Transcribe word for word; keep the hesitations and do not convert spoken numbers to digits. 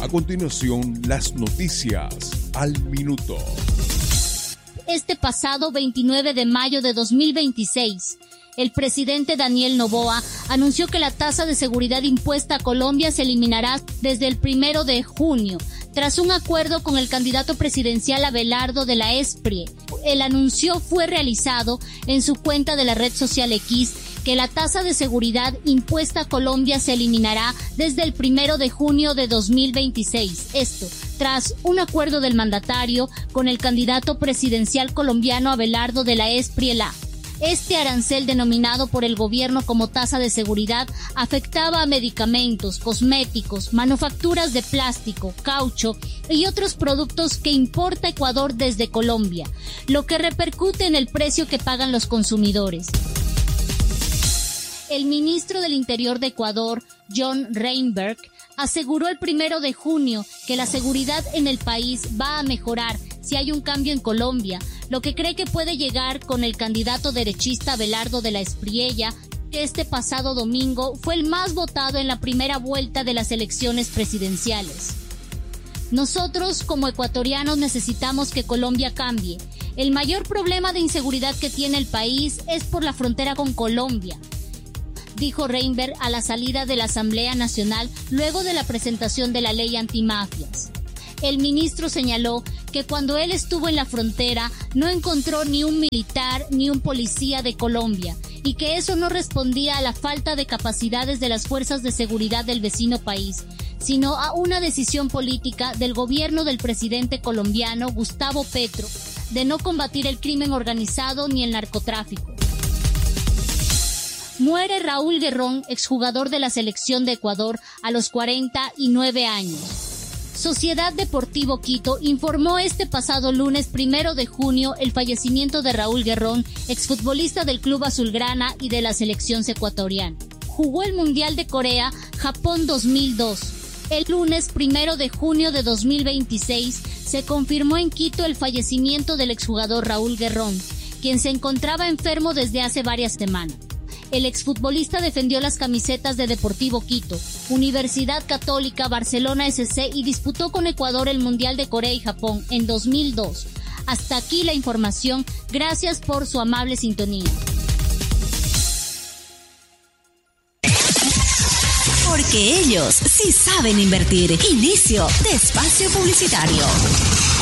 A continuación, las noticias al minuto. Este pasado veintinueve de mayo de dos mil veintiséis, el presidente Daniel Noboa anunció que la tasa de seguridad impuesta a Colombia se eliminará desde el primero de junio, tras un acuerdo con el candidato presidencial Abelardo de la Esprie. El anuncio fue realizado en su cuenta de la red social X, que la tasa de seguridad impuesta a Colombia se eliminará desde el primero de junio de dos mil veintiséis. Esto, tras un acuerdo del mandatario con el candidato presidencial colombiano Abelardo de la Esprie. Este arancel, denominado por el gobierno como tasa de seguridad, afectaba a medicamentos, cosméticos, manufacturas de plástico, caucho y otros productos que importa Ecuador desde Colombia, lo que repercute en el precio que pagan los consumidores. El ministro del Interior de Ecuador, John Reinberg, aseguró el primero de junio que la seguridad en el país va a mejorar si hay un cambio en Colombia, lo que cree que puede llegar con el candidato derechista Abelardo de la Esprie, que este pasado domingo fue el más votado en la primera vuelta de las elecciones presidenciales. Nosotros, como ecuatorianos, necesitamos que Colombia cambie. El mayor problema de inseguridad que tiene el país es por la frontera con Colombia, dijo Reinberg a la salida de la Asamblea Nacional luego de la presentación de la ley antimafias. El ministro señaló que cuando él estuvo en la frontera no encontró ni un militar ni un policía de Colombia y que eso no respondía a la falta de capacidades de las fuerzas de seguridad del vecino país, sino a una decisión política del gobierno del presidente colombiano Gustavo Petro de no combatir el crimen organizado ni el narcotráfico. Muere Raúl Guerrón, exjugador de la selección de Ecuador, a los cuarenta y nueve años. Sociedad Deportivo Quito informó este pasado lunes primero de junio el fallecimiento de Raúl Guerrón, exfutbolista del club azulgrana y de la selección ecuatoriana. Jugó el Mundial de Corea, Japón dos mil dos. El lunes primero de junio de dos mil veintiséis se confirmó en Quito el fallecimiento del exjugador Raúl Guerrón, quien se encontraba enfermo desde hace varias semanas. El exfutbolista defendió las camisetas de Deportivo Quito, Universidad Católica, Barcelona S C y disputó con Ecuador el Mundial de Corea y Japón en dos mil dos. Hasta aquí la información. Gracias por su amable sintonía. Porque ellos sí saben invertir. Inicio de espacio publicitario.